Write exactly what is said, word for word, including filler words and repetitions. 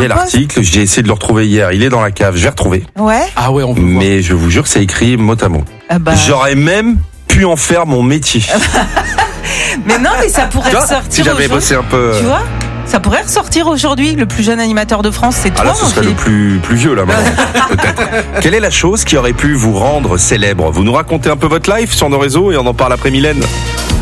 J'ai l'article, j'ai essayé de le retrouver hier, il est dans la cave, je vais retrouver. Ouais. Ah ouais, on veut Mais voir. Je vous jure, c'est écrit mot à mot. Ah bah... J'aurais même pu en faire mon métier. Mais non, mais ça pourrait ressortir. Si j'avais bossé un peu. Tu vois, ça pourrait ressortir aujourd'hui. Le plus jeune animateur de France, c'est toi. Ah là, ce serait le plus, plus vieux là maintenant. Peut-être. Quelle est la chose qui aurait pu vous rendre célèbre? Vous nous racontez un peu votre life sur nos réseaux et on en parle après Mylène.